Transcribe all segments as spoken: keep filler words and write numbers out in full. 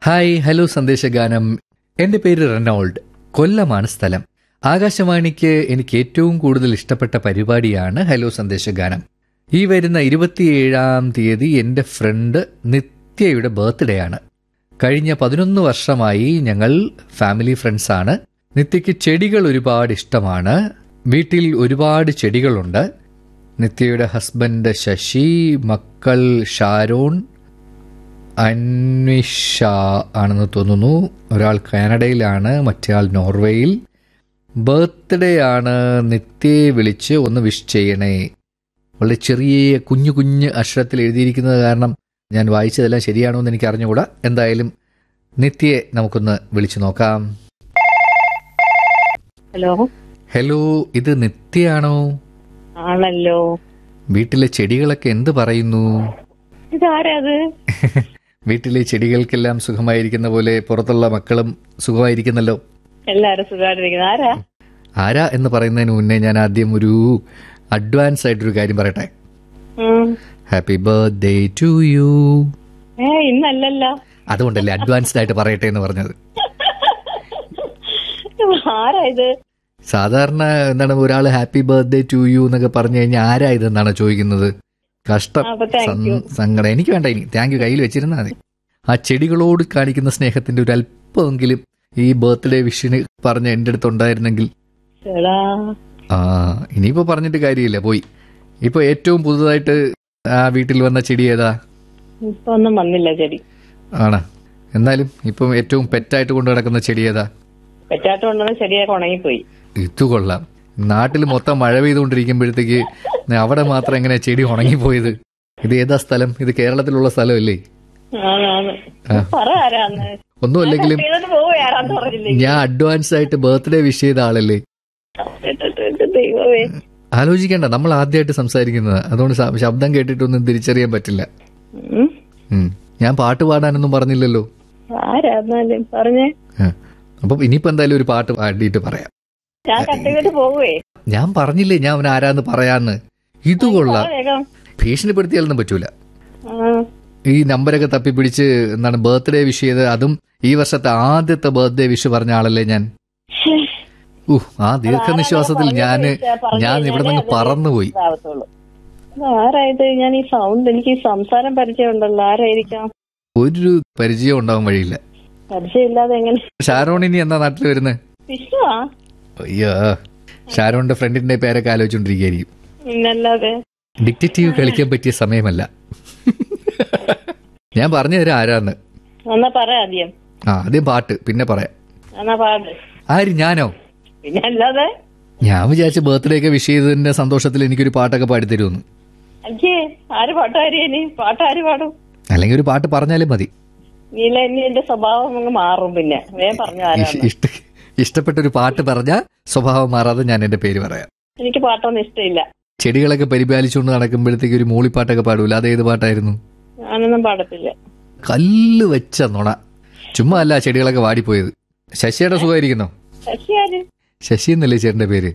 Hi, hello സന്ദേശഗാനം. എൻ്റെ പേര് Reynold. കൊല്ലമാണ് സ്ഥലം. ആകാശവാണിക്ക് എനിക്ക് ഏറ്റവും കൂടുതൽ ഇഷ്ടപ്പെട്ട പരിപാടിയാണ് ഹലോ സന്ദേശഗാനം. ഈ വരുന്ന ഇരുപത്തിയേഴാം തീയതി എൻ്റെ ഫ്രണ്ട് നിത്യയുടെ ബർത്ത്ഡേ ആണ്. കഴിഞ്ഞ പതിനൊന്ന് വർഷമായി ഞങ്ങൾ ഫാമിലി ഫ്രണ്ട്സാണ്. നിത്യയ്ക്ക് ചെടികൾ ഒരുപാട് ഇഷ്ടമാണ്. വീട്ടിൽ ഒരുപാട് ചെടികളുണ്ട്. നിത്യയുടെ ഹസ്ബൻഡ് ശശി, മക്കൾ ഷാരോൺ, അന്വിഷ ആണെന്ന് തോന്നുന്നു. ഒരാൾ കാനഡയിലാണ്, മറ്റേയാൾ നോർവേയിൽ. ബർത്ത്ഡേ ആണ്. നിത്യയെ വിളിച്ച് ഒന്ന് വിഷ് ചെയ്യണേ. വളരെ ചെറിയ കുഞ്ഞു കുഞ്ഞ് അക്ഷരത്തിൽ എഴുതിയിരിക്കുന്നത് കാരണം ഞാൻ വായിച്ചതെല്ലാം ശരിയാണോ എന്ന് എനിക്ക് അറിഞ്ഞുകൂടാ. എന്തായാലും നിത്യയെ നമുക്കൊന്ന് വിളിച്ചു നോക്കാം. ഹലോ ഹലോ, ഇത് നിത്യയാണോ? ആണല്ലോ. വീട്ടിലെ ചെടികളൊക്കെ എന്ത് പറയുന്നു? ഇതാരാത്? വീട്ടിലെ ചെടികൾക്കെല്ലാം സുഖമായിരിക്കുന്ന പോലെ പുറത്തുള്ള മക്കളും സുഖമായിരിക്കുന്നല്ലോ. എല്ലാരും സുഖമായിട്ടിരിക്കുന്നു. ആരാ ആരാ എന്ന് പറയുന്നതിന് മുന്നേ ഞാൻ ആദ്യം ഒരു അഡ്വാൻസ് ആയിട്ടൊരു കാര്യം പറയട്ടെ. Happy birthday to you. ഏ ഇന്നല്ലല്ലോ. അതുകൊണ്ടല്ലേ അഡ്വാൻസ്ഡ് ആയിട്ട് പറയട്ടെ എന്ന് പറഞ്ഞത്. ആരാ ഇത്? സാധാരണ എന്താണ് ഒരാൾ ഹാപ്പി ബർത്ത്ഡേ ടു യു എന്നൊക്കെ പറഞ്ഞു കഴിഞ്ഞാൽ ആരാ ഇതെന്നാണ് ചോദിക്കുന്നത്. കഷ്ടം, സങ്കടം. എനിക്ക് വേണ്ട, ഇനി താങ്ക് യു കയ്യിൽ വെച്ചിരുന്നാൽ മതി. ആ ചെടികളോട് കാണിക്കുന്ന സ്നേഹത്തിന്റെ ഒരു അല്പമെങ്കിലും ഈ ബർത്ത്ഡേ വിഷിന് പറഞ്ഞ എന്റെ അടുത്ത് ഉണ്ടായിരുന്നെങ്കിൽ. ആ ഇനിയിപ്പോ പറഞ്ഞിട്ട് കാര്യമില്ല, പോയി. ഇപ്പൊ ഏറ്റവും പുതുതായിട്ട് ആ വീട്ടിൽ വന്ന ചെടി ഏതാ? ഇപ്പൊ ഒന്നും വന്നില്ല ചെടി. ആണോ? എന്നാലും ഇപ്പം ഏറ്റവും പെറ്റായിട്ട് കൊണ്ടു നടക്കുന്ന ചെടി ഏതാ? പെറ്റായിട്ട് കൊണ്ടുവന്ന ചെടിയൊക്കെ ഉണങ്ങിപ്പോയി. ഇത് കൊള്ളാം. നാട്ടിൽ മൊത്തം മഴ പെയ്തുകൊണ്ടിരിക്കുമ്പോഴത്തേക്ക് അവിടെ മാത്രം എങ്ങനെ ചെടി ഉണങ്ങിപ്പോയത്? ഇത് ഏതാ സ്ഥലം? ഇത് കേരളത്തിലുള്ള സ്ഥലമല്ലേ? ഒന്നുമല്ലെങ്കിലും ഞാൻ അഡ്വാൻസ് ആയിട്ട് ബർത്ത്ഡേ വിഷ് ചെയ്ത ആളല്ലേ. ആലോചിക്കേണ്ട, നമ്മൾ ആദ്യമായിട്ട് സംസാരിക്കുന്നത്, അതുകൊണ്ട് ശബ്ദം കേട്ടിട്ടൊന്നും തിരിച്ചറിയാൻ പറ്റില്ല. ഞാൻ പാട്ട് പാടാനൊന്നും പറഞ്ഞില്ലല്ലോ. അപ്പം ഇനിയിപ്പോ എന്തായാലും ഒരു പാട്ട് പാടിയിട്ട് പറയാം. ഞാൻ പറഞ്ഞില്ലേ ഞാൻ അവൻ ആരാന്ന് പറയാന്ന്. ഇത് കൊള്ളാം. ഭീഷണിപ്പെടുത്തിയാലൊന്നും പറ്റൂല. ഈ നമ്പരൊക്കെ തപ്പിപ്പിടിച്ച് എന്താണ് ബർത്ത്ഡേ വിഷ് ചെയ്ത്, അതും ഈ വർഷത്തെ ആദ്യത്തെ ബർത്ത്ഡേ വിഷ് പറഞ്ഞ ആളല്ലേ ഞാൻ. ഊഹ്, ആ ദീർഘനിശ്വാസത്തിൽ ഞാന് ഞാൻ ഇവിടെ നിന്ന് പറന്നുപോയി. ഞാൻ ഈ സൗണ്ട്, എനിക്ക് സംസാരം പരിചയമുണ്ടല്ലോ. ആരായിരിക്കാം? ഒരു പരിചയം ഉണ്ടാവാൻ വഴിയില്ല. പരിചയമില്ലാതെ എങ്ങനെ? ഷാരോൺ ഇനി എന്നാ നാട്ടിൽ വരുന്നത്? അയ്യോ, ഷാരോണിന്റെ ഫ്രണ്ടിന്റെ പേരൊക്കെ ആലോചിച്ചോണ്ടിരിക്കുകയായിരിക്കും. പിന്നല്ലാതെ. ഡിറ്റക്റ്റീവ് കളിക്കാൻ പറ്റിയ സമയമല്ല. ഞാൻ പറഞ്ഞു തരാം ആരാന്ന്. ആദ്യം ആ ആദ്യം പാട്ട്, പിന്നെ പറയാം. ആര്? ഞാനോ? പിന്നല്ലാതെ. ഞാൻ വിചാരിച്ച ബർത്ത്ഡേ ഒക്കെ വിഷ് ചെയ്തതിന്റെ സന്തോഷത്തിൽ എനിക്കൊരു പാട്ടൊക്കെ പാടിത്തരുമെന്ന്. ആര് പാട്ടുകാരി? പാട്ടാര് പാടും? അല്ലെങ്കിൽ ഒരു പാട്ട് പറഞ്ഞാലും മതി. എന്റെ സ്വഭാവം മാറും. പിന്നെ ഇഷ്ടപ്പെട്ടൊരു പാട്ട് പറഞ്ഞാൽ സ്വഭാവം മാറാതെ ഞാൻ എന്റെ പേര് പറയാം. എനിക്ക് പാട്ടൊന്നും ഇഷ്ടമില്ല. ചെടികളൊക്കെ പരിപാലിച്ചുകൊണ്ട് നടക്കുമ്പോഴത്തേക്ക് ഒരു മൂളിപ്പാട്ടൊക്കെ പാടൂല, അതേത് പാട്ടായിരുന്നു? ഞാനൊന്നും പാടത്തില്ല. കല്ല് വെച്ച നുണ. ചുമ്മാ അല്ല ചെടികളൊക്കെ വാടിപ്പോയത്. ശശിയുടെ സുഖമായിരിക്കുന്നോ? ശശി എന്നല്ലേ ചേട്ടന്റെ പേര്?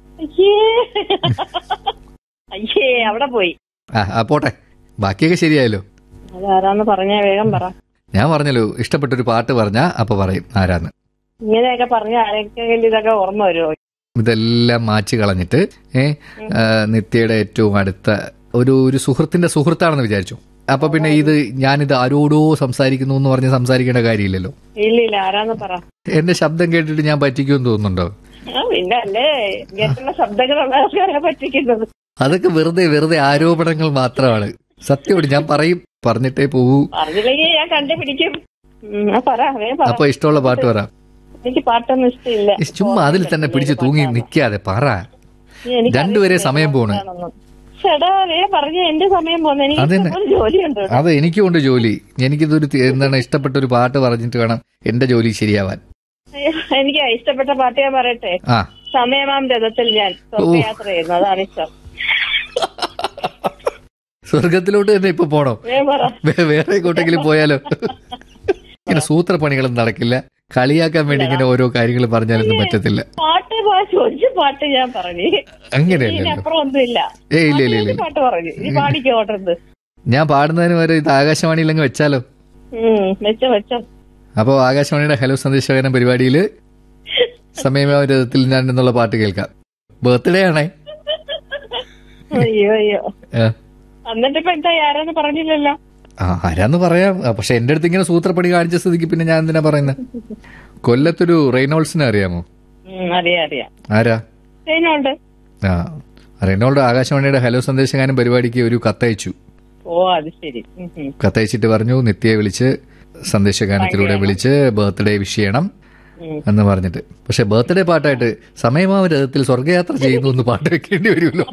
അയ്യേ, അവിടെ പോയി. ആ പോട്ടെ, ബാക്കിയൊക്കെ ശരിയായല്ലോ. അതാരാന്ന് പറഞ്ഞാ വേഗം പറ. ഞാൻ പറഞ്ഞല്ലോ, ഇഷ്ടപ്പെട്ടൊരു പാട്ട് പറഞ്ഞാ അപ്പൊ പറയും ആരാന്ന്. ഇങ്ങനെയൊക്കെ പറഞ്ഞ ആരെങ്കിലും ഇതൊക്കെ ഓർമ്മ വരുമോ? ഇതെല്ലാം മാച്ച് കളഞ്ഞിട്ട് ഏ നിത്യയുടെ ഏറ്റവും അടുത്ത ഒരു ഒരു സുഹൃത്തിന്റെ സുഹൃത്താണെന്ന് വിചാരിച്ചു. അപ്പൊ പിന്നെ ഇത് ഞാനിത് ആരോടോ സംസാരിക്കുന്നു എന്ന് പറഞ്ഞ് സംസാരിക്കേണ്ട കാര്യമില്ലല്ലോ. ഇല്ല, ആരാന്ന് പറ. എന്റെ ശബ്ദം കേട്ടിട്ട് ഞാൻ പറ്റിക്കുമെന്ന് തോന്നുന്നുണ്ടോ? പിന്നെ അല്ലേ ശബ്ദങ്ങളുള്ള പറ്റിക്കുന്നത്. അതൊക്കെ വെറുതെ വെറുതെ ആരോപണങ്ങൾ മാത്രമാണ്. സത്യമാണ്, ഞാൻ പറയും, പറഞ്ഞിട്ടേ പോവൂ. പറഞ്ഞില്ലെങ്കിൽ ഞാൻ കണ്ടുപിടിക്കും. അപ്പൊ ഇഷ്ടമുള്ള പാട്ട് പറ. എനിക്ക് പാട്ടൊന്നും ഇഷ്ടമില്ല. ചുമ്മാ അതിൽ തന്നെ പിടിച്ച് തൂങ്ങി നിക്കാതെ പറ. രണ്ടുപേരെ സമയം പോണ്. അതെ, എനിക്കുണ്ട് ജോലി. എനിക്കിതൊരു എന്താണ് ഇഷ്ടപ്പെട്ട ഒരു പാട്ട് പറഞ്ഞിട്ട് വേണം എന്റെ ജോലി ശരിയാവാൻ. എനിക്ക് ഇഷ്ടപ്പെട്ട പാട്ട് ഞാൻ പറയട്ടെ. ആ, സമയമാം രഥത്തിൽ ഞാൻ യാത്ര ചെയ്യുന്നു, അതാണ് ഇഷ്ടം. സ്വർഗത്തിലോട്ട് തന്നെ ഇപ്പൊ പോണോ? വേറെ എങ്ങോട്ടെങ്കിലും പോയാലോ? ഇങ്ങനെ സൂത്രപ്പണികളൊന്നും നടക്കില്ല. കളിയാക്കാൻ വേണ്ടി ഇങ്ങനെ ഓരോ കാര്യങ്ങൾ പറഞ്ഞാലൊന്നും പറ്റത്തില്ല. പാട്ട് പാട്ട് ഞാൻ പറഞ്ഞു അങ്ങനെയല്ല. ഏ ഇല്ല ഇല്ല ഇല്ല പാട്ട് പറഞ്ഞു പാടിക്കോട്ടത്. ഞാൻ പാടുന്നതിന് വരെ ഇത് ആകാശവാണിയിലങ്ങ് വെച്ചാലോ? വെച്ചോ വെച്ചോ. അപ്പോൾ ആകാശവാണിയുടെ ഹലോ സന്ദേശകനം പരിപാടിയിൽ സമയരഥത്തിൽ ഞാൻ എന്നുള്ള പാട്ട് കേൾക്കാം. ബർത്ത്ഡേ ആണേ. അയ്യോ അയ്യോ ആ. എന്നിട്ട് ഇപ്പൊ എന്താ ആരാന്ന് പറഞ്ഞില്ലല്ലോ. ആ ആരാന്ന് പറയാം. പക്ഷെ എന്റെ അടുത്ത് ഇങ്ങനെ സൂത്രപ്പണി കാണിച്ച സ്ഥിതിക്ക് പിന്നെ ഞാൻ എന്തിനാ പറയുന്നത്? കൊല്ലത്തൊരു റെയ്നോൾസിനെ അറിയാമോ? ഉം, അറിയാം അറിയാം. ആരാ? റെയ്നോൾഡ്. ആ റെയ്നോൾഡ് ആകാശവാണിയുടെ ഹലോ സന്ദേശകാരൻ പരിപാടിക്ക് ഒരു കത്തയച്ചു. ഓ അത് ശരി. ഉം, ഉം. കത്തയച്ചിട്ട് പറഞ്ഞു നിത്യയെ വിളിച്ച് സന്ദേശഗാനത്തിലൂടെ വിളിച്ച് ബർത്ത്ഡേ വിഷ് ചെയ്യണം ഉം. എന്ന് പറഞ്ഞിട്ട്. പക്ഷെ ബർത്ത്ഡേ പാട്ടായിട്ട് സമയമാവരഥത്തിൽ സ്വർഗയാത്ര ചെയ്യുന്നു എന്ന് പാട്ട് വെക്കേണ്ടി വരുമല്ലോ.